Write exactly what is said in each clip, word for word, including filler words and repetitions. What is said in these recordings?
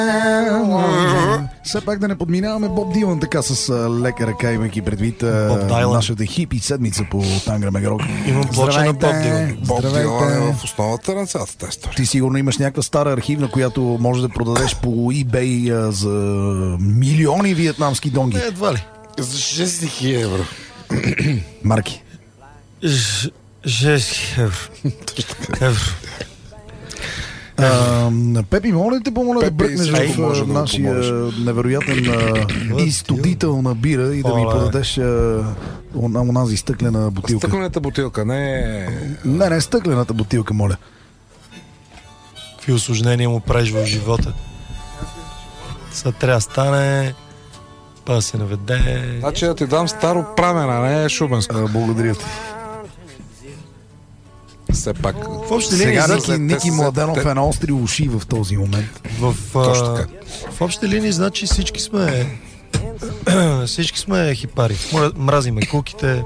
Все пак да не подминаваме Боб Дилан така с а, лека ръка, имайки предвид а, нашата хипи седмица по Тангра Мегарок. Имам плоча на Боб Дилан. Боб Дилан е в основата на цялата тази история. Ти сигурно имаш някаква стара архивна, която може да продадеш по eBay а, за милиони виетнамски донги. Не, едва ли. За шест хиляди евро. Марки. шест евро. Евро. Uh, Пепи, моля да те помоля да бръкнеш в да нашия невероятен uh, изтодител на бира и да ми подадеш uh, онази стъклена бутилка. Стъклената бутилка, не... Не, не, стъклената бутилка, моля. Какви усложнения му правиш в живота? Сега трябва да стане, па да се наведе. Значи да ти дам старо прамена, не шубенско. Uh, благодаря ти. Все пак. Сега Ники, Ники Младенов е на остри уши в този момент. В, а, в общи линии, значи всички сме всички сме хипари. Мразиме куките.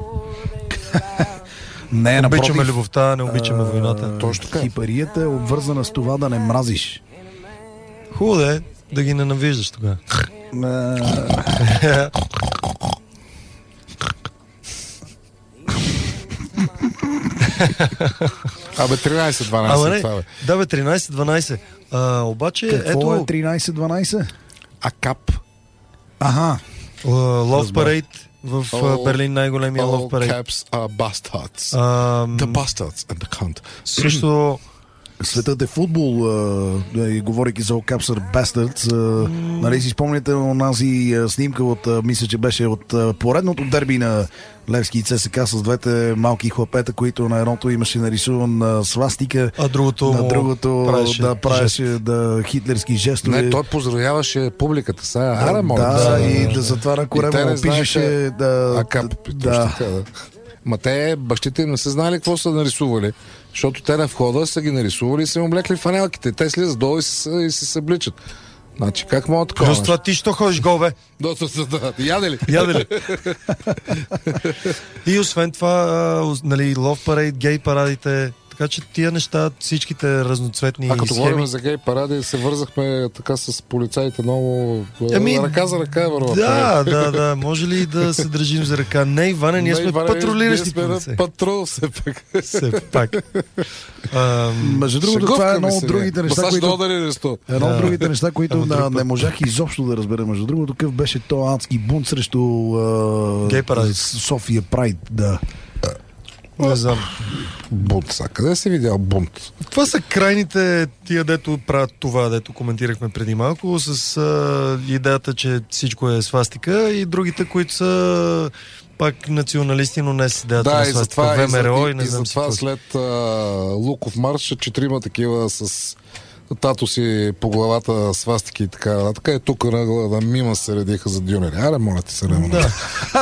Не, обичаме напротив, любовта, не обичаме а, войната. Точно така. Хипарията е обвързана с това да не мразиш. Хубаво е да ги ненавиждаш тогава. Абе, тринайсет дванайсет. Абе, не, да, бе, тринайсет дванайсет. А, обаче, какво ето... е тринайсет дванайсет? АКАП. Ага. Love Parade в all, Берлин, най-големия Love Parade. All caps are bastards. Um, The bastards and the cunt. Също... Светът е футбол, и говорейки за All Caps are Bastards. Mm. Нали си спомняте онази снимка от, мисля, че беше от поредното дерби на Левски и ЦСКА с двете малки хлапета, които на едното имаше нарисуван свастика, а другото на другото правеше да правеше да, хитлерски жестове. Не, той поздравяваше публиката. Сега, аре, моля, да, да, и да затова на корема му пишеше да... АКАП, да. Така, да. Ма те, бащите им не са знали какво са нарисували, защото те на входа са ги нарисували и са им облекли фанелките. Те слизат долу и се, и се събличат. Значи, как мога такова? Плюс това ти що ходиш гол, бе? Да, да, да. Яде ли? Яде ли? И освен това, нали, Love Parade, гей парадите, така че тия неща, всичките разноцветни схеми. А като схеми... говорим за гей паради, се вързахме така с полицаите много... Ами, ръка за ръка е върва. Да, да, да. Може ли да се държим за ръка? Не, Иване, ние сме патрулиращи полицаи. Патрул все пак. Все пак. Между другото, това е едно от другите неща, които... Едно от другите неща, които не можах изобщо да разбера. Между другото, какъв беше то адски бунт срещу София Прайд, да. Не знам. Бунт, са. Къде си видял бунт? Това са крайните тия, дето правят това, дето коментирахме преди малко, с а, идеята, че всичко е свастика, и другите, които са пак националисти, но не с идеята да, на свастика. ВМРО и, и, и не и знам затова след а, Луков марш, четирима такива с тато си по главата свастики и така. Така е тук на, на мима се редиха за дюнери. Аре, моля ти се, Ремо. Да.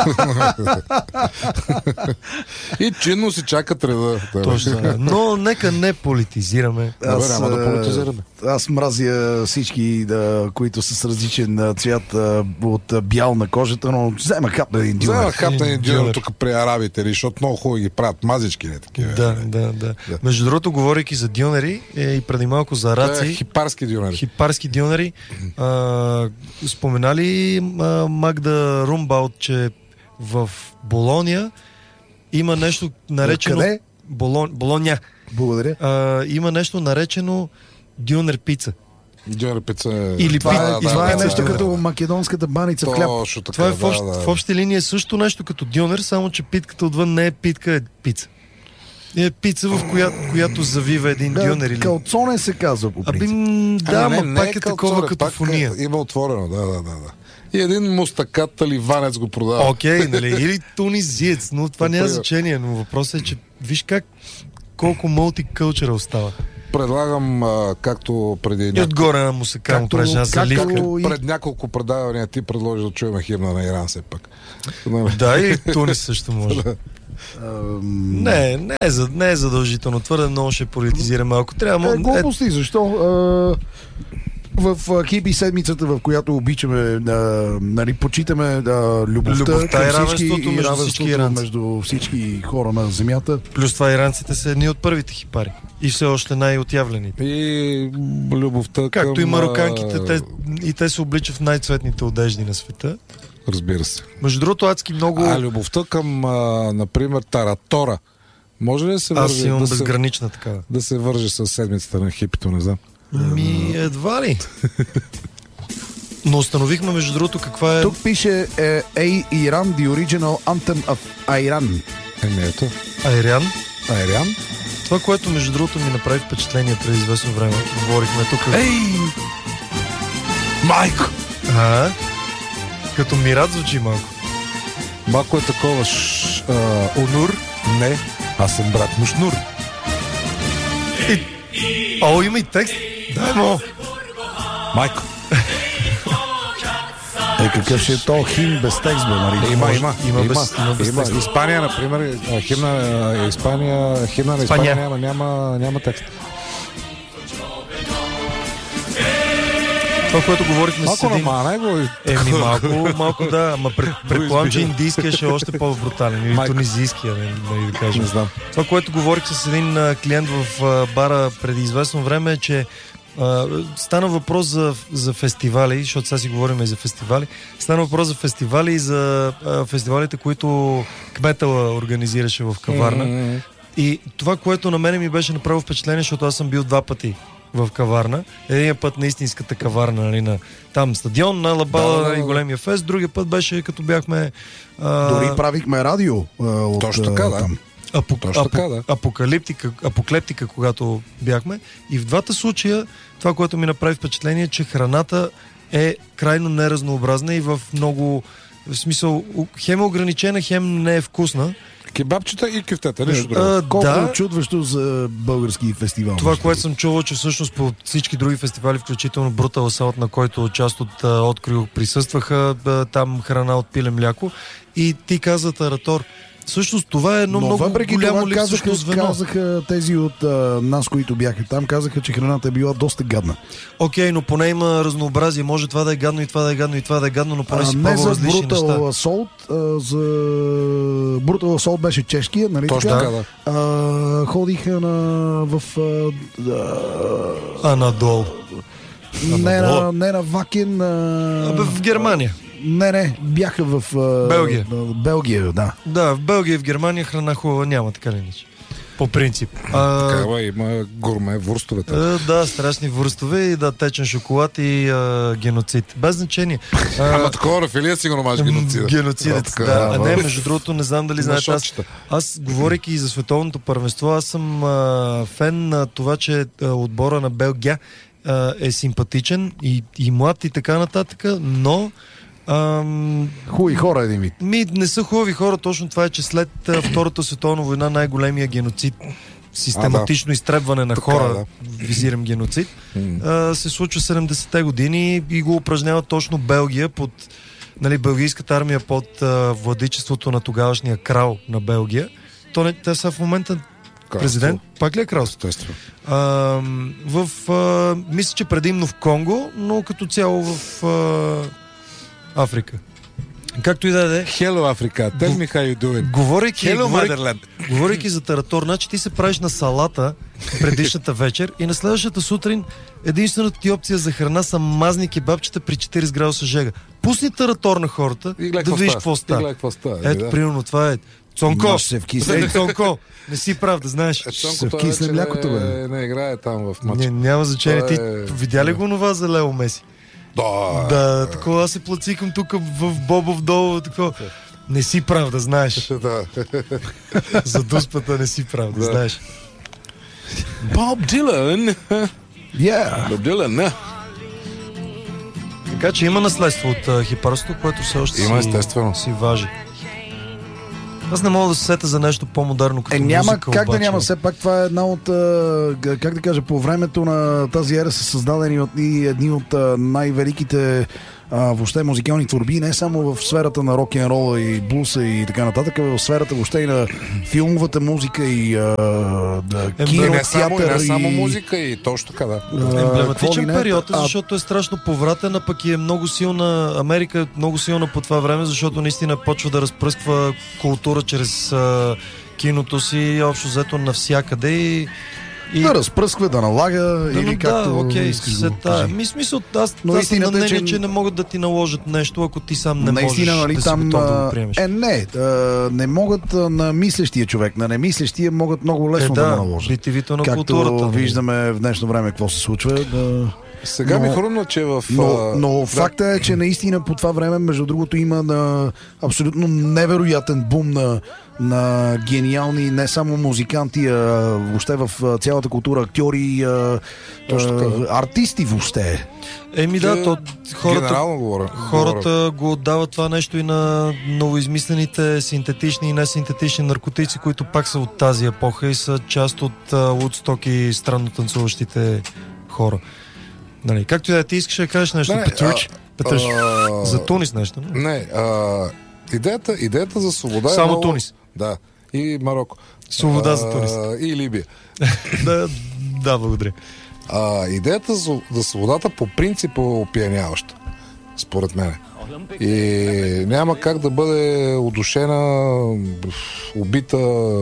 И чинно си чакат реда. Точно. Но нека не политизираме. Аз, Добре, няма да политизираме. Аз мразя всички, да, които са с различен цвят от бял на кожата, но взема хап на един дюнер. Взема хап на един дюнер тук при арабите, защото много хубаво ги правят мазички. Не, такива. Да, да, да, да. Между другото, говорейки за дюнери и преди малко за раци, хипарски дюнери. Хипарски дюнери. А, споменали а, Магда Румбаут, че в Болония има нещо наречено... Къде? Болон... Болония. Благодаря. А, има нещо наречено дюнер пица. Дюнер пица... Или това, пи... е, да, това да, е да, нещо да, като да. македонската баница в хляб. Така, това е в, общ, да, да. в общи линии е също нещо като дюнер, само че питката отвън не е питка, е пица. Е пица, в коя, която завива един да, дюнер или... Калцоне се казва по принцип. Аби, да, ами, ама не, пак не е калцоне, такова като пак фония. Е, има отворено, да, да, да, да. И един мустакат таливанец го продава. Окей, okay, нали, или тунизиец, но това няма значение, но въпросът е, че виж как, колко мултикълчъра остава. Предлагам, а, както преди... И отгоре на мусака му правиш една заливка. И... Пред няколко предавания ти предложи да чуем химна на Иран все пак. Да, и Тунис също може. Не, не е, не е задължително. Твърде много ще политизира малко. Трябва... Е, глупости, защо? А, в хипи седмицата, в която обичаме, а, нали, почитаме а, любовта, любовта и равенството, между, равенството всички иранци. между всички хора на земята. Плюс това иранците са едни от първите хипари. И все още най-отявлените. И любовта както към... и мароканките, те и те се обличат в най-цветните одежди на света. Разбира се. Между другото, адски много... А любовта към, а, например, Таратора, може ли да се върже? Аз имам да безгранична се, такава. Да се върже с седмицата на хипито, не знам. Ми, едва ли. Но установихме, между другото, каква е... Тук пише е, Ей Иран, the original anthem of Iran. Еми ето. Айран. Айран? Това, което между другото ми направи впечатление преди известно време. Говорихме тук. Ей! Майко! А, като Мират звучи малко. Малко е такова ш, а, Онур? Не, аз съм брат му Шнур. И... О, има и текст. Дай му. Майко. Е, какъв ще е то химн без текст, бе, Мари? Има, има, има има, без- има без има. текст. Испания, например, а, химна, а, Испания, химна на Испания Испания. няма, няма, няма текст. Това, което говорихме с Малко един... на него. Еми, малко, малко да, ама пред, предполагам, че индийския ще е още по-брутален. Или Майко. тунизийския, не, не да кажем. Не знам. Това, което говорих с един а, клиент в а, бара преди известно време, е, че а, стана въпрос за, за фестивали, защото сега си говорим и за фестивали. Стана въпрос за фестивали и за а, фестивалите, които Кметала организираше в Каварна. М-м-м. И това, което на мене ми беше направило впечатление, защото аз съм бил два пъти в Каварна. Един път на истинската каварна, нали, на там стадион, на Лабала, Да, да, да. и големия фест. Другия път беше като бяхме... А, Дори правихме радио. А, от, Точно така, да. там. Апо, Точно апо, така, да. апокалиптика, апоклептика, когато бяхме. И в двата случая, това, което ми направи впечатление, е, че храната е крайно неразнообразна и в много... В смисъл, хем е ограничена, хем не е вкусна. Кебабчета и кюфтета, нищо друго. А, Колко да, очудващо за български фестивал. това, което съм чувал, че всъщност по всички други фестивали, включително Brutal Assault, на който част от а, открил присъстваха, а, там храна от пиле мляко. И ти каза, Таратор, всъщност това е едно Но много въпреки голямо това липсващо казаха, звено. казаха тези от а, нас, които бяха там, казаха, че храната е била доста гадна. Окей, но поне има разнообразие. Може това да е гадно и това да е гадно и това да е гадно, но поне А, си не пробва за различни Brutal неща. Assault, а, за Brutal Assault беше чешкия, нали Точно така? така, да. А, ходиха на в а, а, А надолу. не, на, не на Вакен, а, Абе, в Германия. не, не, бяха в а, Белгия. в Белгия, да. Да, в Белгия и в Германия храна хубава няма, така ли ниче. По принцип. А, Така, бе, има гурме, вурстовете. а, да, страшни върстове и да, течен шоколад и а, геноцид. Без значение. А, Ама такова рафилия сигурно маш геноцида. Геноцидец, Така, да. А не, в- между другото, не знам дали на знаете. Аз, шотчета. аз говорейки и за световното първенство, аз съм а, фен на това, че а, отбора на Белгия а, е симпатичен и, и млад и така нататък, но ам, Хубави хора един вид. ми не са хубави хора, точно това е, че след а, Втората световна война най-големия геноцид, систематично изтребване на Така, хора, визирам геноцид, а, се случва в седемдесетте години и го упражнява точно Белгия под, нали, белгийската армия под а, владичеството на тогавашния крал на Белгия. То не, те са в момента президент. Пак ли е кралство? Естествено. А, в, а, мисля, че предимно в Конго, но като цяло в а, Африка. Както и да е. Hello, Африка. Tell me how you doing. Говорейки, Hello, говорейки, Motherland. говорейки за Таратор, значи ти се правиш на салата предишната вечер и на следващата сутрин единствената ти опция за храна са мазни кебабчета при четирийсет градуса жега. Пусни Таратор на хората И гледай да видиш какво И става. гледай какво става. Ето, да. примерно, това е Цонко. Маш се вкисне. Ей, Цонко, не си прав да знаеш. Е, Ще се Цонкото вкисне вече млякото, бе. не, не играе там в матча. Не, няма значение. Ти Това е- видя ли го това за Лео Меси? Да. Да, такова аз се плацикам тук в Бобов дол, такова. Не си прав да знаеш. Да. За дуспата не си прав да Да. знаеш. Боб Дилан. Yeah. Боб Дилан, не. Така че има наследство от uh, хипарството, което все още Има, си, естествено. си важи. Аз не мога да се сета за нещо по-модерно като Е, няма музика, как обаче. да няма. Все пак това е една от, а, г- как да кажа, по времето на тази ера са създадени от, и едни от а, най-великите а, въобще музикални творби, не само в сферата на рок-н-рола и блуса и така нататък, а в сферата въобще и на филмовата музика и а, да, Е, кино, Не само, театър не само и... музика и точно така, да. а, какво ли Емблематичен не. период, е, А, защото е страшно повратен, а пък и е много силна. Америка е много силна по това време, защото наистина почва да разпръсква култура чрез а, киното си, общо взето навсякъде и И... Да разпръсква, да налага Да, или да, както окей, искаш се го тая. кажи. Ми, смисъл, аз, Но аз съм на истината е, мнение, че- че... не могат да ти наложат нещо, ако ти сам не Наистина, можеш нали, да си там, готов да а, го приемеш. е, не, а, не могат а, на мислещия човек, на немислещия могат много лесно Е, да, да, го наложат. битивито на Както културата. нали? виждаме в днешно време какво се случва. Да... Сега Но- ми хрумна, че в... Но, а, но да, факта е, че наистина по това време, между другото, има на абсолютно невероятен бум на, на гениални не само музиканти, а въобще в а, цялата култура, актьори, а, Точно така, а, артисти въобще. Еми да, то хората, Генерално говоря. хората го отдават това нещо и на новоизмислените синтетични и несинтетични наркотици, които пак са от тази епоха и са част от Woodstock и странно танцуващите хора. Нали, както и да е, ти искаш да кажеш нещо, Не, Петрич, Петрич, а, за Тунис нещо. Не? Не, а, идеята, идеята за свобода е Само много... Тунис. Да, и Марокко. Свобода А, за Тунис. И Либия. да, да, благодаря. А, идеята за, за свободата по принцип е опияняваща, според мен. И няма как да бъде удушена, убита,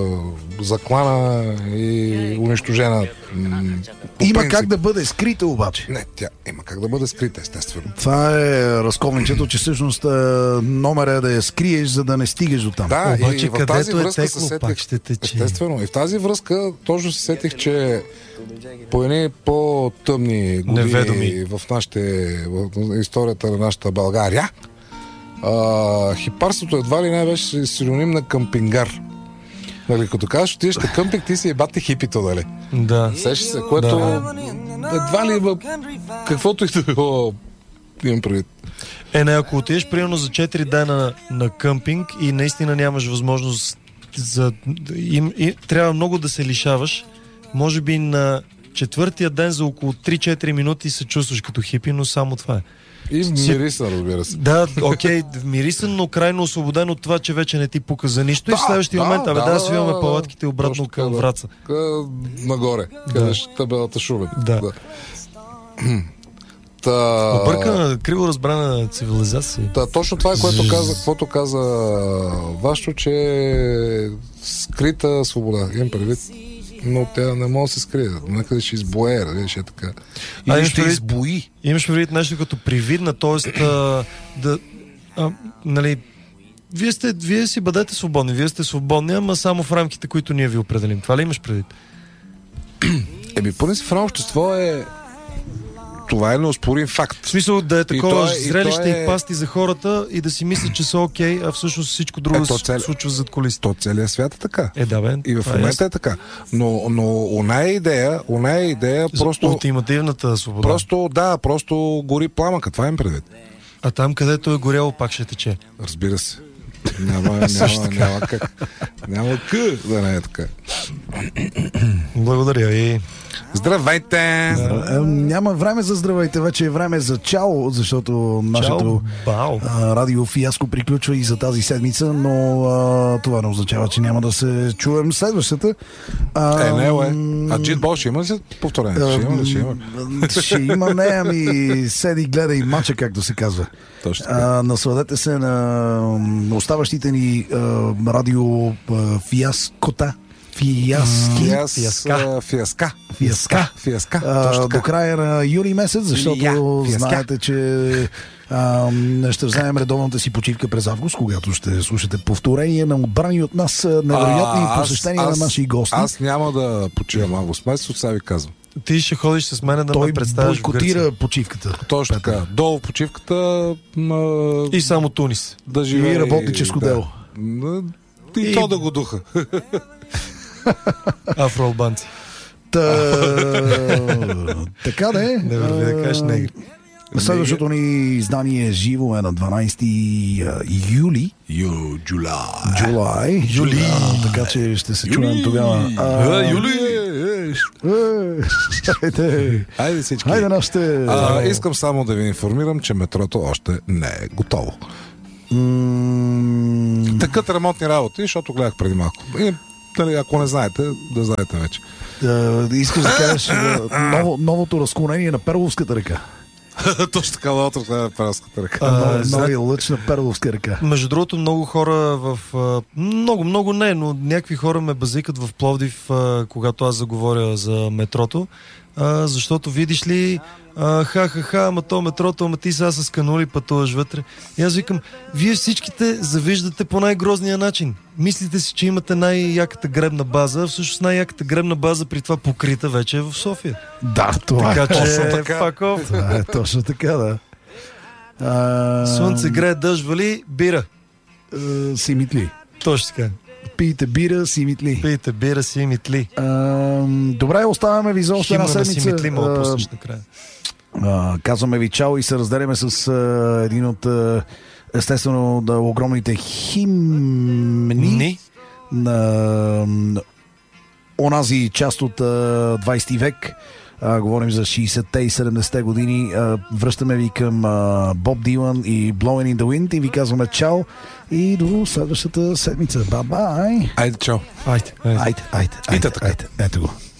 заклана и унищожена. м, по Има принцип. как да бъде скрита обаче. Не, тя има как да бъде скрита, естествено. Това е разковничето, че всъщност е, номер е да я скриеш, за да не стигаш до там. Да, Обаче и в тази където е връзка се текло, сетих, пак ще тече. естествено, и в тази връзка точно се сетих, че по едни по-тъмни години Неведоми. в, нашите, в историята на нашата България, а, хипарството едва ли не беше синоним на къмпингар. Нали, като кажеш, отидеш на къмпинг, ти си ебате хипито, нали? Да. Сещаш се, което едва ли има каквото и да било, имам предвид. Е, не, ако отидеш примерно за четири дена на къмпинг и наистина нямаш възможност за... Им, и, трябва много да се лишаваш, може би на четвъртия ден за около три-четири минути се чувстваш като хипи, но само това е. И мириса, разбира се. Да, окей, мирисен, но крайно освободен от това, че вече не ти пука за нищо. Да, и в следващия да, момент, абе, да, да, да, свиваме да, палатките обратно точно към така, да. Враца. Къ- Нагоре, къде ще табелата Шубен. Да. Та... Объркана, криво разбрана цивилизация. Та, точно това е, което каза, каквото каза Вашо, че е скрита свобода. Имам предвид. Но тя не може да се скрие. Някъде ще избое, нали, ще е така. А, Или имаш ще предвид- избои. Имаш предвид нещо като привидна, т.е. да, а, нали, вие, сте, вие си бъдете свободни, вие сте свободни, ама само в рамките, които ние ви определим. Това ли имаш предвид? Еми, поне си в едно общество е... Това е неоспорим факт. В смисъл да е такова то е- и зрелище то и, е- пасти за хората и да си мислят, че са окей, а всъщност всичко друго Ето, се цел- случва зад колисите. То целият свят е така. Е, да, бе. И в това е момента ясно. е така. Но, но оная идея, оная идея За просто... ултимативната свобода. Просто, да, просто гори пламъка. Това им предвид. А там, където е горяло, пак ще тече. Разбира се. Няма, няма, няма как. Няма къ да не е така. Благодаря ви. Здравейте! Е, няма време за здравейте, вече е време за чао, защото нашето Чао, бао. а, радио фиаско приключва и за тази седмица, но а, това не означава, че няма да се чуем следващата. А, Е, не, е. А Джитбол ще има ли повторение? Ще има ли? Ще има. Ще има, не, ами седи, гледай матча, както се казва. Точно така. А, насладете се на м, оставащите ни а, радио а, фиаскота. Фиаски. Фиас, Фиаска. а, Фиаска. Фиаска. Фиаска. А, Точно до така. края на юли месец, защото Я, фиаска. знаете, че а, ще вземем редовната си почивка през август, когато ще слушате повторение на отбрани от нас а, невероятни А, аз- посещения аз- на наши гости. Аз няма да почивам август месец, от сега ви казвам. Ти ще ходиш с мен да Той ме представяш в Гърция. бойкотира почивката. Точно така. Долу в почивката м, И само Тунис. да живее. И работническо да. дело. М, И, И- то да го духа. Афроалбанци. Та, така да е. Не върви да кажеш негри. Следващото ни издание е живо е на дванайсети юли. Ю, Джулай. Джулай. Юли. А, така че ще се чуем тогава. А, Юли! е, Хайде. Хайде всички. Хайде нашите. А, искам само да ви информирам, че метрото още не е готово. М, Такът ремонтни работи, защото гледах преди малко. И, нали, ако не знаете, да знаете вече. а, искаш да кажеш а, ново, новото разклонение на Перловската река. Точно така, лаотрата е пералската ръка. А, Нови зна- лъч на перловска ръка. Между другото, много хора в... а, Много, много не, но някакви хора ме базикат в Пловдив, а, когато аз заговоря за метрото, а, защото видиш ли, а, ха-ха-ха, ама то метрото, ама ти сега с канули пътуваш вътре. И аз викам, вие всичките завиждате по най-грозния начин. Мислите си, че имате най-яката гребна база, а всъщност най-яката гребна база при това покрита вече е в София. Да, това Така е. че, точно така. fuck off. Това е точно така, да. А, Слънце грее, дъжд вали, бира. а, си митли. Точно така. Пийте бира, си митли. Пийте бира си митли. А, добре, оставяме ви за още една Химна на седмица. си митли, мога А, пуснеш накрая. а, казваме ви чао и се разделяме с а, един от а, естествено да, огромните химни Ни? на, на онази част от а, двайсети век. А, говорим за шейсетте и седемдесетте години. А, връщаме ви към а, Боб Дилан и Blowing in the Wind и ви казваме чао и до следващата седмица. Ба-бай! Айде, чао. Айде, айде. Айде, айде, айде, така. айде. Ето го.